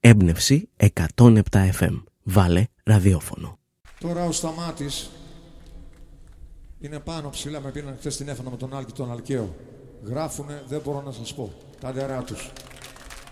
Έμπνευση 107 FM. Βάλε ραδιόφωνο. Τώρα ο Σταμάτης είναι πάνω ψηλά, με πήραν χθες την έφανα με τον Άλκη τον Αλκαίο. Γράφουνε, δεν μπορώ να σας πω, τα ντερά τους.